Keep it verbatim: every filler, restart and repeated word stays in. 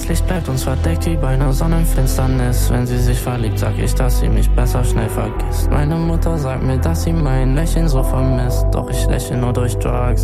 Das Licht bleibt uns verdeckt wie bei einer Sonnenfinsternis. Wenn sie sich verliebt, sag ich, dass sie mich besser schnell vergisst. Meine Mutter sagt mir, dass sie mein Lächeln so vermisst. Doch ich lächle nur durch Drugs.